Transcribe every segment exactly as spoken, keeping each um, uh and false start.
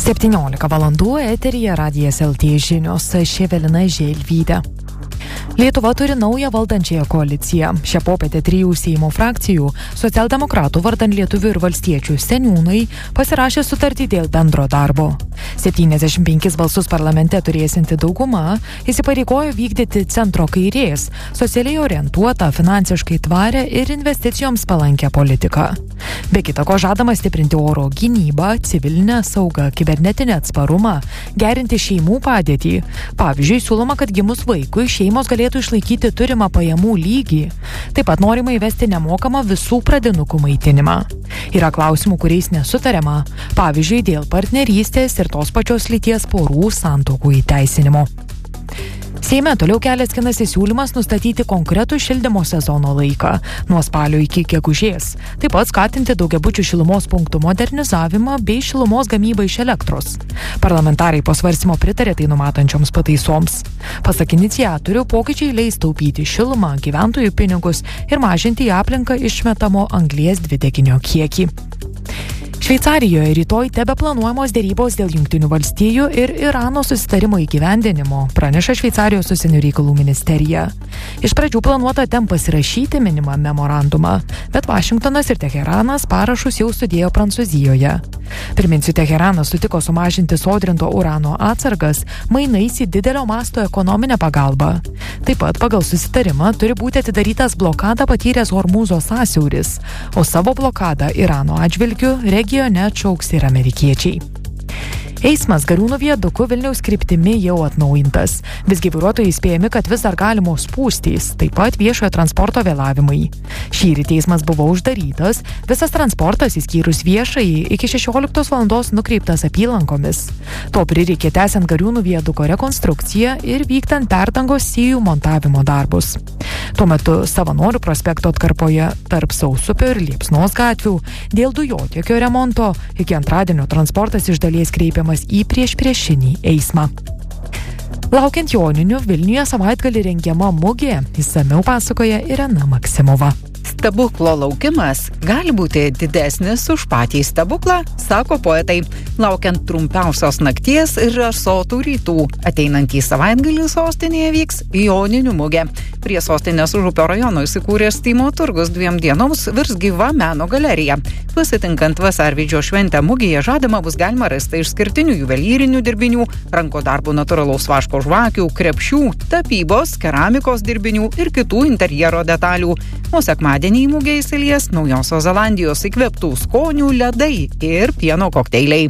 septyniolika valandų eteryje Radijas L T žinios, aš Evelina Želvytė. Lietuva turi naują valdančiąją koaliciją. Šią popietę trijų Seimo frakcijų, socialdemokratų vardan lietuvių ir valstiečių seniūnai, pasirašė sutartį dėl bendro darbo. septyniasdešimt penkis balsus parlamente turėsinti dauguma įsipareigojo vykdyti centro kairės, socialiai orientuotą, finansiškai tvarę ir investicijoms palankę politiką. Be kita ko žadama stiprinti oro gynybą, civilinę saugą, kibernetinę atsparumą, gerinti šeimų padėtį. Pavyzdžiui, siūloma, kad gimus vaikui šeimos galėtų išlaikyti turimą pajamų lygį. Taip pat norima įvesti nemokamą visų pradinukų maitinimą. Yra klausimų, kuriais nesutariama, pavyzdžiui, dėl partnerystės ir tos pačios lyties porų santuokų įteisinimo. Seime toliau kelias skinasi siūlymas nustatyti konkretų šildymo sezono laiką nuo spalio iki gegužės. Taip pat skatinti daugiabučių šilumos punktų modernizavimą bei šilumos gamybą iš elektros. Parlamentarai po svarstymo pritarė tai numatančioms pataisoms. Pasak iniciatorių, pokyčiai leis taupyti šilumą, gyventojų pinigus ir mažinti į aplinką išmetamo anglies dvideginio kiekį. Šveicarijoje rytoj tebeplanuojamos dėrybos dėl Jungtinių valstijų ir Irano susitarimo įgyvendinimo, praneša Šveicarijos užsienio reikalų ministerija. Iš pradžių planuota ten pasirašyti minimą memorandumą, bet Vašingtonas ir Teheranas parašus jau sudėjo Prancūzijoje. Priminsiu, Teheranas sutiko sumažinti sodrinto urano atsargas mainais į didelio masto ekonominę pagalbą. Taip pat pagal susitarimą turi būti atidarytas blokadą patyręs Hormūzo sąsiauris, o savo blokadą Irano atžvilgiu regione atšauks ir amerikiečiai. Eismas Gariūnų viaduku Vilniaus kryptimi jau atnaujintas. Visgi vairuotojai įspėjami, kad vis dar galimos spūstys, taip pat viešojo transporto vėlavimai. Šįryt eismas buvo uždarytas, visas transportas įskyrus viešąjį iki šešioliktos valandos nukreiptas apylankomis. To prireikė tęsiant Gariūnų viaduko rekonstrukciją ir vykdant perdangos sijų montavimo darbus. Tuo metu Savanorių prospekto atkarpoje tarp Sausupio ir Liepsnos gatvių dėl dujotiekio remonto iki antradienio transportas iš dalies kreipiamas į priešpriešinį eismą. Laukiant joninių, Vilniuje savaitgalį rengiama mugė, išsamiau pasakoja Irena Maksimova. Stebuklo laukimas gali būti didesnis už patį stebuklą, sako poetai. Laukiant trumpiausios nakties ir rasotų rytų, ateinantį savaitgalį sostinėje vyks Joninių mugė. Prie sostinės Užupio rajono įsikūręs Tymo turgus dviem dienoms virs gyva meno galerija. Pasitinkant vasarvidžio šventę mugėje žadama bus galima rasti išskirtinių juvelyrinių dirbinių, ranko darbų natūralaus vaško žvakių, krepšių, tapybos, keramikos dirbinių ir kitų interjero detalių. O sekmadienį į mugę įsilies Naujosios Zelandijos įkvėptų skonių ledai ir pieno kokteiliai.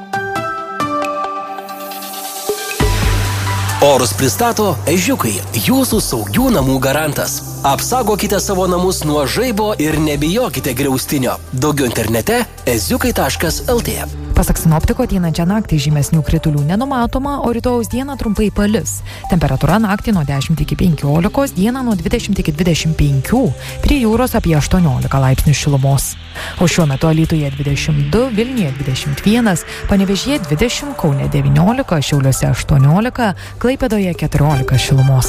Orus pristato Ežiukai, jūsų saugių namų garantas. Apsaugokite savo namus nuo žaibo ir nebijokite griaustinio. Daugiau internete eziukai taškas el tė. Pasak sinoptiko, ateinančią naktį žymesnių kritulių nenumatoma, o rytojaus dieną trumpai palis. Temperatūra naktį nuo dešimt iki penkiolikos, dieną nuo dvidešimt iki dvidešimt penkių, prie jūros apie aštuoniolika laipsnių šilumos. O šiuo metu Alytuje dvidešimt du, Vilniuje dvidešimt vienas, Panevėžyje dvidešimt, Kaune devyniolika, Šiauliuose aštuoniolika, Klaipėdoje keturiolika šilumos.